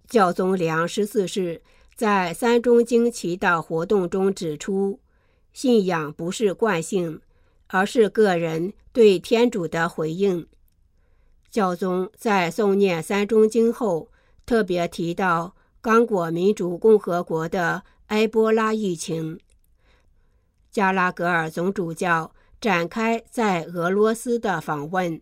教宗良14世在三中经祈祷活动中指出，信仰不是惯性，而是个人对天主的回应。教宗在诵念三中经后，特别提到刚果民主共和国的埃波拉疫情。加拉格尔总主教展开在俄罗斯的访问。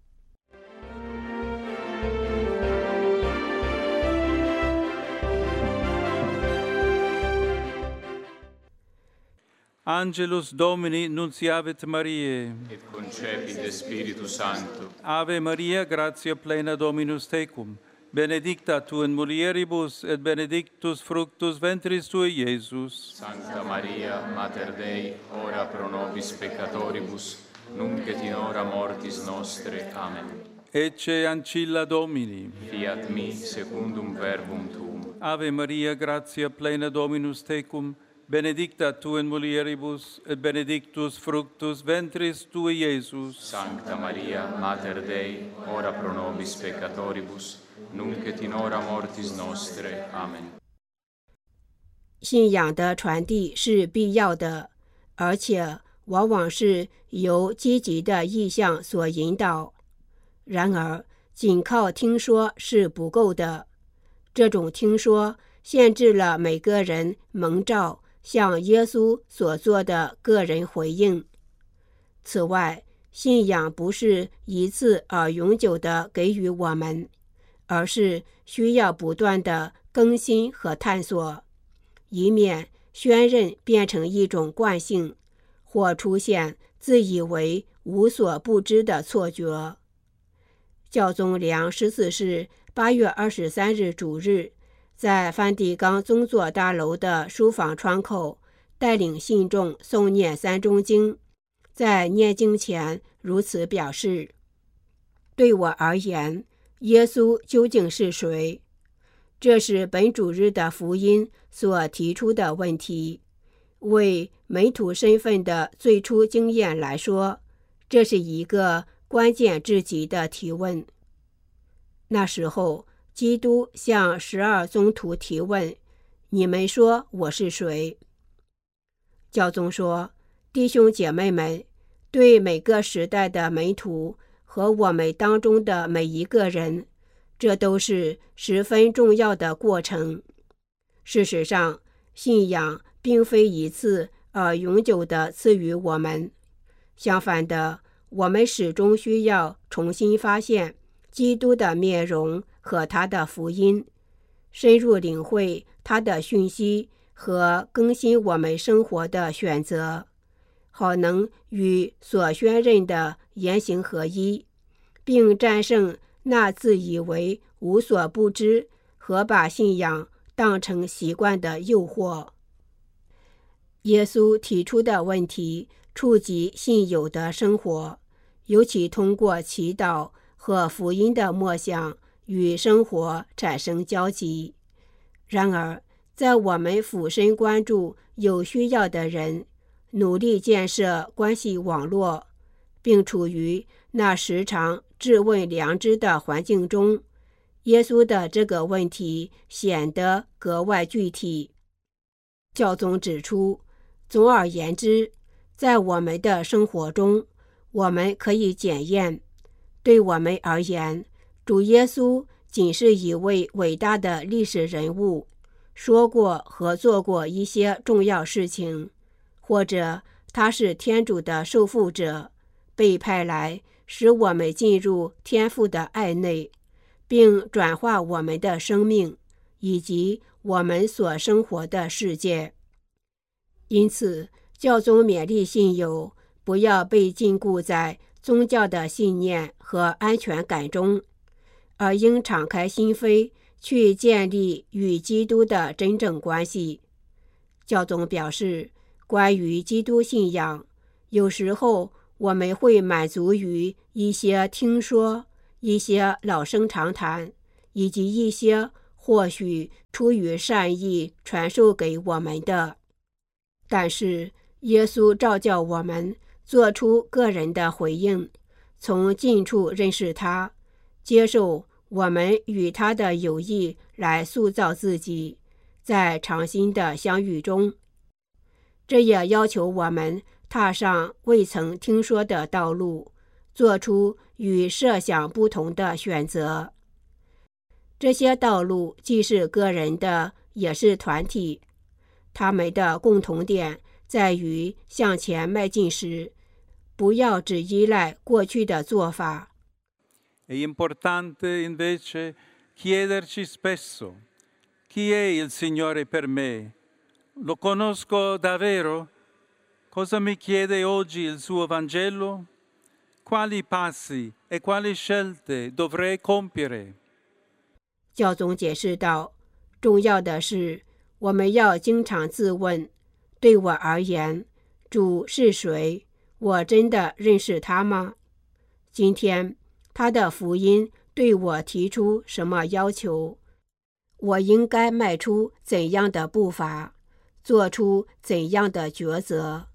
Angelus Domini nunciavit Mariae. Et concepit de Spiritu Sancto. Ave Maria, gratia plena Dominus tecum. Benedicta tu in mulieribus, et benedictus fructus ventris tui, Iesus. Sancta Maria, Mater Dei, ora pro nobis peccatoribus, nunc et in hora mortis nostre. Amen. Ecce ancilla Domini. Fiat mi secundum verbum tuum. Ave Maria, gratia plena Dominus tecum. Benedicta tu in mulieribus, et benedictus fructus ventris tui, Iesus. Sancta Maria, Mater Dei, ora pro nobis peccatoribus, nunc et in hora mortis nostre. Amen. 信仰的传递是必要的，而且往往是由积极的意向所引导。然而，仅靠听说是不够的。这种听说限制了每个人蒙召向耶稣所做的个人回应。此外，信仰不是一次而永久的给予我们，而是需要不断的更新和探索，以免宣认变成一种惯性，或出现自以为无所不知的错觉。教宗良14世8月23日主日，在梵蒂冈宗座大楼的书房窗口，带领信众诵念三中经。在念经前如此表示：对我而言，耶稣究竟是谁？这是本主日的福音所提出的问题。为门徒身份的最初经验来说，这是一个关键至极的提问。那时候，基督向12宗徒提问：你们说我是谁？教宗说，弟兄姐妹们，对每个时代的门徒和我们当中的每一个人，这都是十分重要的过程。事实上，信仰并非一次而永久地赐予我们。相反的，我们始终需要重新发现基督的面容和他的福音，深入领会他的讯息和更新我们生活的选择，好能与所宣认的言行合一，并战胜那自以为无所不知和把信仰当成习惯的诱惑。耶稣提出的问题触及信友的生活，尤其通过祈祷和福音的默想与生活产生交集。然而，在我们俯身关注有需要的人，努力建设关系网络，并处于那时常质问良知的环境中，耶稣的这个问题显得格外具体。教宗指出，总而言之，在我们的生活中，我们可以检验，对我们而言，主耶稣仅是一位伟大的历史人物，说过和做过一些重要事情，或者他是天主的受傅者，被派来使我们进入天父的爱内，并转化我们的生命以及我们所生活的世界。因此，教宗勉励信友不要被禁锢在宗教的信念和安全感中，而应敞开心扉去建立与基督的真正关系。教宗表示，关于基督信仰，有时候我们会满足于一些听说、一些老生常谈，以及一些或许出于善意传授给我们的。但是，耶稣召叫我们做出个人的回应，从近处认识他，接受我们与他的友谊来塑造自己，在常新的相遇中。这也要求我们踏上未曾听说的道路，做出与设想不同的选择。这些道路既是个人的，也是团体，他们的共同点在于向前迈进时，不要只依赖过去的做法。 È importante invece chiederci spesso: chi è il Signore per me? Lo conosco davvero? Cosa mi chiede oggi il suo Vangelo? Quali passi e quali scelte dovrei compiere? 教宗解释道，重要的是我们要经常自问，对我而言，主是谁？我真的认识他吗？今天他的福音对我提出什么要求？我应该迈出怎样的步伐，做出怎样的抉择？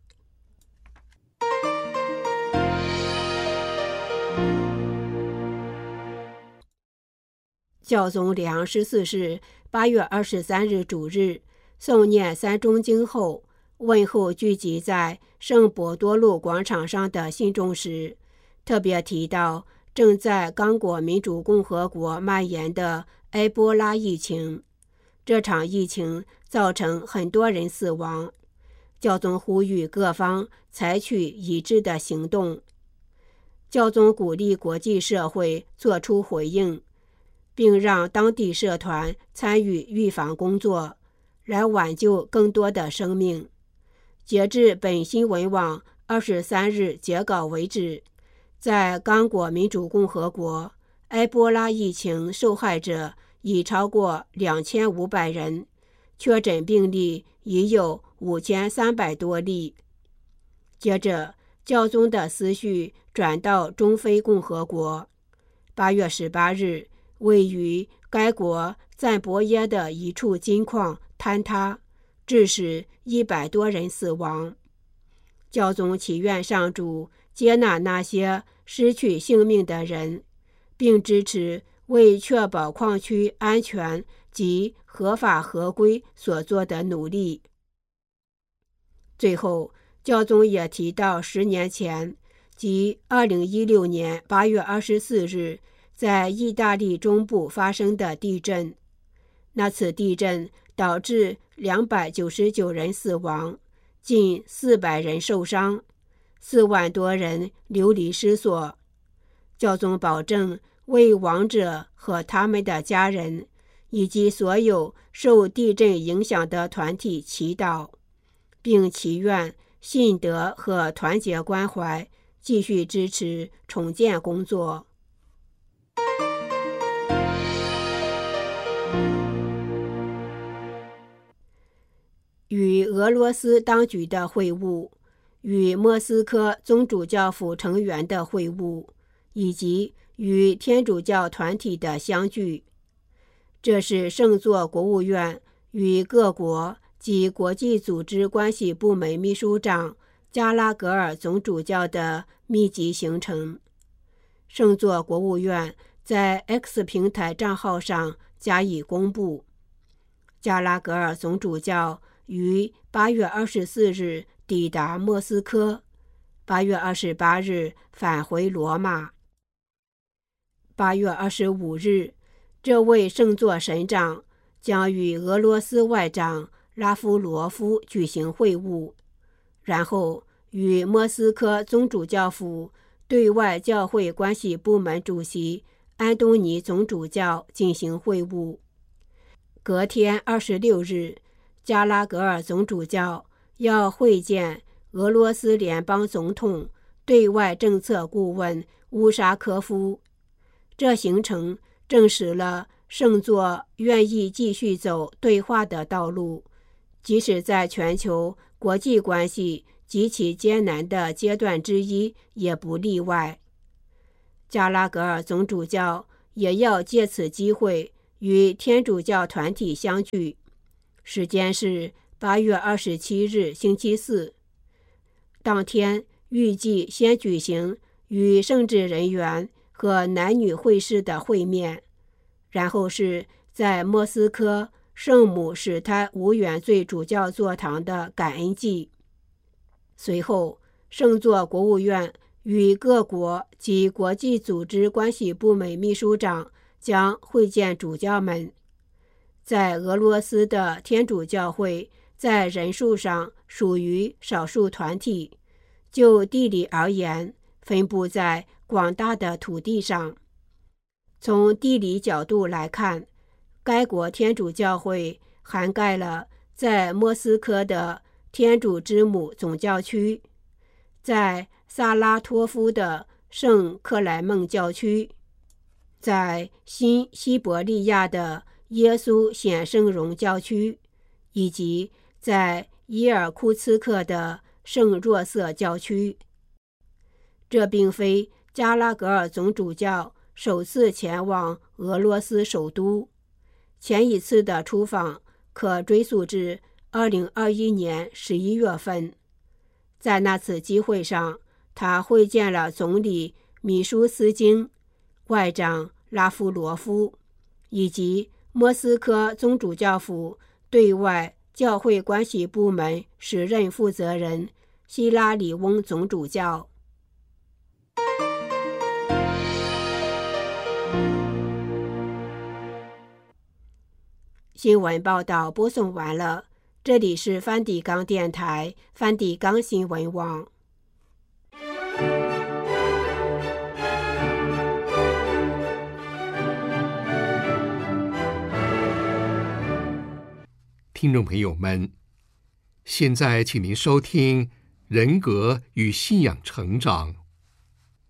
教宗里昂14世8月23日主日诵念三中经后，问候聚集在圣伯多禄广场上的信众时，特别提到正在刚果民主共和国蔓延的埃波拉疫情。这场疫情造成很多人死亡，教宗呼吁各方采取一致的行动。教宗鼓励国际社会作出回应，并让当地社团参与预防工作，来挽救更多的生命。截至本新闻网23日截稿为止，在刚果民主共和国，埃波拉疫情受害者已超过2500人，确诊病例已有5300多例。接着，教宗的思绪转到中非共和国。8月18日，位于该国赞博耶的一处金矿坍塌，致使100多人死亡。教宗祈愿上主接纳那些失去性命的人，并支持为确保矿区安全及合法合规所做的努力。最后，教宗也提到10年前，即2016年8月24日在意大利中部发生的地震。那次地震导致299人死亡，近400人受伤，4万多人流离失所。教宗保证为亡者和他们的家人，以及所有受地震影响的团体祈祷，并祈愿信德和团结关怀继续支持重建工作。与俄罗斯当局的会晤，与莫斯科宗主教府成员的会晤，以及与天主教团体的相聚，这是圣座国务院与各国及国际组织关系部门秘书长加拉格尔总主教的密集行程。圣座国务院在 X 平台账号上加以公布。加拉格尔总主教于8月24日抵达莫斯科，8月28日返回罗马。8月25日，这位圣座神长将与俄罗斯外长拉夫罗夫举行会晤，然后与莫斯科宗主教府对外教会关系部门主席安东尼总主教进行会晤。隔天26日，加拉格尔总主教要会见俄罗斯联邦总统对外政策顾问乌沙科夫。这行程证实了圣座愿意继续走对话的道路，即使在全球国际关系极其艰难的阶段之一也不例外。加拉格尔总主教也要借此机会与天主教团体相聚，时间是8月27日星期四。当天预计先举行与圣职人员和男女会士的会面， 然后是在莫斯科圣母使他无原罪主教座堂的感恩祭。随后，圣座国务院与各国及国际组织关系部门秘书长将会见主教们。在俄罗斯的天主教会在人数上属于少数团体，就地理而言，分布在广大的土地上。从地理角度来看，该国天主教会涵盖了在莫斯科的天主之母总教区，在萨拉托夫的圣克莱孟教区，在新西伯利亚的耶稣显圣容教区，以及在伊尔库茨克的圣若瑟教区。这并非加拉格尔总主教首次前往俄罗斯首都，前一次的出访可追溯至2021年11月份。在那次机会上，他会见了总理米舒斯京、外长拉夫罗夫以及莫斯科宗主教府对外教会关系部门时任负责人希拉里翁总主教。新闻报道播送完了，这里是梵蒂冈电台梵蒂冈新闻网。 听众朋友们，现在请您收听《人格与信仰成长》